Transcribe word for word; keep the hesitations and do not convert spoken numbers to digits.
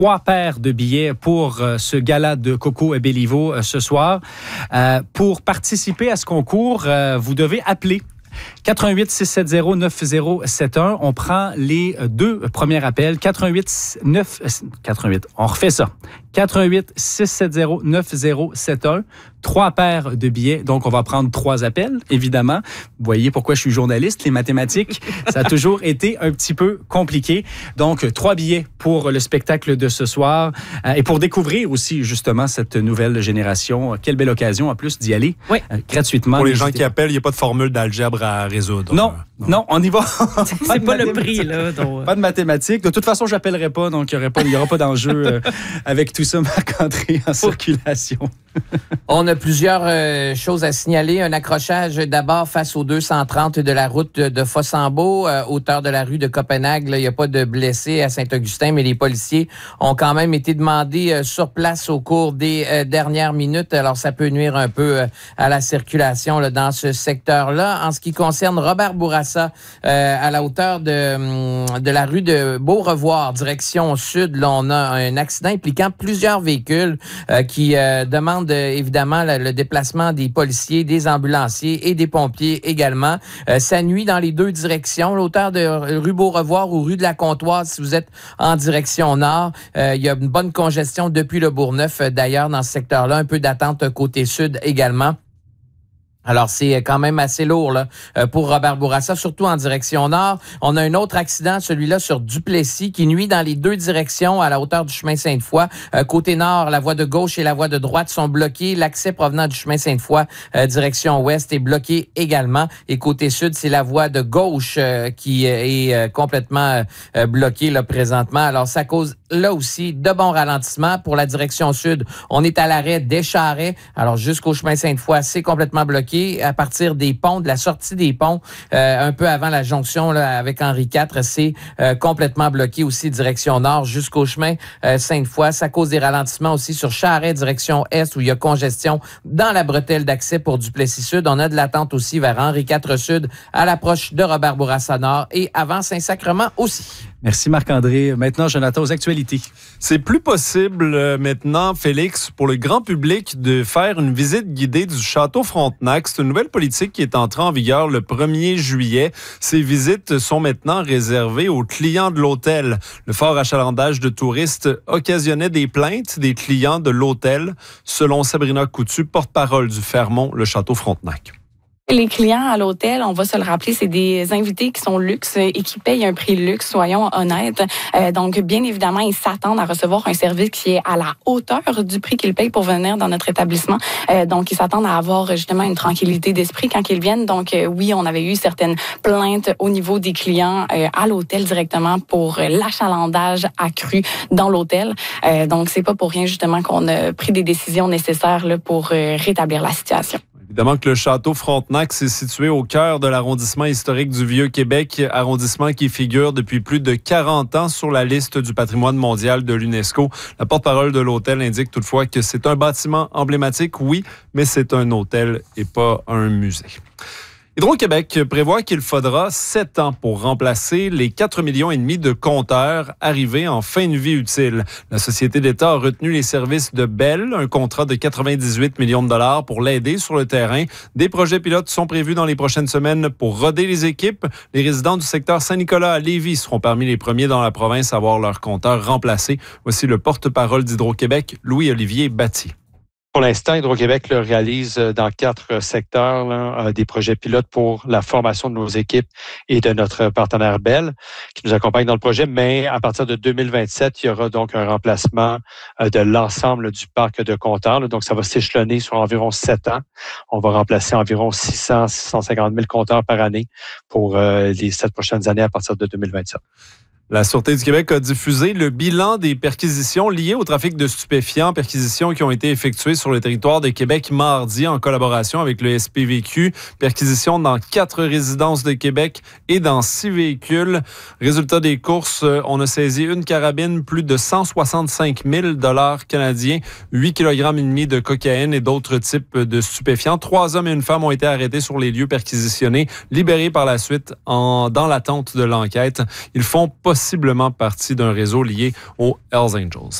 trois paires de billets pour euh, ce gala de Coco Béliveau euh, ce soir. Euh, pour participer à ce concours, euh, vous devez appeler quatre un huit six sept zéro neuf zéro sept un. On prend les deux premiers appels. quatre un huit neuf quatre un huit. On refait ça. quatre un huit six sept zéro neuf zéro sept un. Trois paires de billets. Donc, on va prendre trois appels, évidemment. Vous voyez pourquoi je suis journaliste. Les mathématiques, ça a toujours été un petit peu compliqué. Donc, trois billets pour le spectacle de ce soir euh, et pour découvrir aussi, justement, cette nouvelle génération. Quelle belle occasion, en plus, d'y aller oui. euh, gratuitement. Pour les gens qui appellent, il n'y a pas de formule d'algèbre à résoudre. Non, non, non, on y va. C'est pas le prix, là. Donc... Pas de mathématiques. De toute façon, je n'appellerai pas, donc il n'y aura pas d'enjeu euh, avec tout ça, Marc-André, en circulation. On a plusieurs euh, choses à signaler. Un accrochage d'abord face au deux cent trente de la route de Fossambeau, euh, hauteur de la rue de Copenhague. Il n'y a pas de blessés à Saint-Augustin, mais les policiers ont quand même été demandés euh, sur place au cours des euh, dernières minutes. Alors, ça peut nuire un peu euh, à la circulation là, dans ce secteur-là. En ce qui concerne Robert Bourassa, euh, à la hauteur de, de la rue de Beaurevoir, direction sud, là, on a un accident impliquant plusieurs véhicules euh, qui euh, demandent euh, évidemment le, le déplacement des policiers, des ambulanciers et des pompiers également. Euh, ça nuit dans les deux directions. L'auteur de rue Beaurevoir ou rue de la Comptoise, si vous êtes en direction nord, euh, il y a une bonne congestion depuis le Bourgneuf, euh, d'ailleurs, dans ce secteur-là. Un peu d'attente côté sud également. Alors, c'est quand même assez lourd là, pour Robert Bourassa, surtout en direction nord. On a un autre accident, celui-là sur Duplessis, qui nuit dans les deux directions à la hauteur du chemin Sainte-Foy. Euh, côté nord, la voie de gauche et la voie de droite sont bloquées. L'accès provenant du chemin Sainte-Foy, euh, direction ouest, est bloqué également. Et côté sud, c'est la voie de gauche euh, qui est euh, complètement euh, bloquée là, présentement. Alors, ça cause là aussi de bons ralentissements. Pour la direction sud, on est à l'arrêt des Charrets. Alors, jusqu'au chemin Sainte-Foy, c'est complètement bloqué. À partir des ponts, de la sortie des ponts, euh, un peu avant la jonction là, avec Henri quatre, c'est euh, complètement bloqué aussi direction nord jusqu'au chemin euh, Sainte-Foy. Ça cause des ralentissements aussi sur Charret, direction est, où il y a congestion dans la bretelle d'accès pour Duplessis Sud. On a de l'attente aussi vers Henri quatre Sud, à l'approche de Robert Bourassa Nord et avant Saint-Sacrement aussi. Merci Marc-André. Maintenant, Jonathan, aux actualités. C'est plus possible euh, maintenant, Félix, pour le grand public de faire une visite guidée du Château Frontenac. C'est une nouvelle politique qui est entrée en vigueur le premier juillet. Ces visites sont maintenant réservées aux clients de l'hôtel. Le fort achalandage de touristes occasionnait des plaintes des clients de l'hôtel, selon Sabrina Coutu, porte-parole du Fermont, le Château Frontenac. Les clients à l'hôtel, on va se le rappeler, c'est des invités qui sont luxe et qui payent un prix luxe, soyons honnêtes. Euh, donc, bien évidemment, ils s'attendent à recevoir un service qui est à la hauteur du prix qu'ils payent pour venir dans notre établissement. Euh, donc, ils s'attendent à avoir justement une tranquillité d'esprit quand ils viennent. Donc, euh, oui, on avait eu certaines plaintes au niveau des clients euh, à l'hôtel directement pour euh, l'achalandage accru dans l'hôtel. Euh, donc, c'est pas pour rien justement qu'on a pris des décisions nécessaires là, pour euh, rétablir la situation. Évidemment que le Château Frontenac s'est situé au cœur de l'arrondissement historique du Vieux-Québec, arrondissement qui figure depuis plus de quarante ans sur la liste du patrimoine mondial de l'UNESCO. La porte-parole de l'hôtel indique toutefois que c'est un bâtiment emblématique, oui, mais c'est un hôtel et pas un musée. Hydro-Québec prévoit qu'il faudra sept ans pour remplacer les quatre millions et demi de compteurs arrivés en fin de vie utile. La Société d'État a retenu les services de Bell, un contrat de quatre-vingt-dix-huit millions de dollars pour l'aider sur le terrain. Des projets pilotes sont prévus dans les prochaines semaines pour roder les équipes. Les résidents du secteur Saint-Nicolas à Lévis seront parmi les premiers dans la province à voir leurs compteurs remplacés. Voici le porte-parole d'Hydro-Québec, Louis-Olivier Batty. Pour l'instant, Hydro-Québec le réalise dans quatre secteurs là, des projets pilotes pour la formation de nos équipes et de notre partenaire Bell qui nous accompagne dans le projet. Mais à partir de deux mille vingt-sept, il y aura donc un remplacement de l'ensemble du parc de compteurs. Donc, ça va s'échelonner sur environ sept ans. On va remplacer environ six cents à six cent cinquante mille compteurs par année pour les sept prochaines années à partir de deux mille vingt-sept. La Sûreté du Québec a diffusé le bilan des perquisitions liées au trafic de stupéfiants, perquisitions qui ont été effectuées sur le territoire de Québec mardi en collaboration avec le S P V Q. Perquisitions dans quatre résidences de Québec et dans six véhicules. Résultat des courses, on a saisi une carabine, plus de cent soixante-cinq mille dollars canadiens, huit virgule cinq kilogrammes de cocaïne et d'autres types de stupéfiants. Trois hommes et une femme ont été arrêtés sur les lieux perquisitionnés, libérés par la suite en, dans l'attente de l'enquête. Ils font possible possiblement partie d'un réseau lié aux Hells Angels.